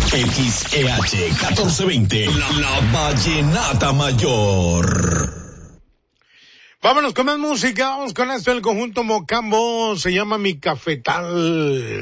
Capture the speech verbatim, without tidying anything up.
X E H catorce veinte, la, la Vallenata Mayor. Vámonos con más música, vamos con esto, el conjunto Mocambo, se llama Mi Cafetal.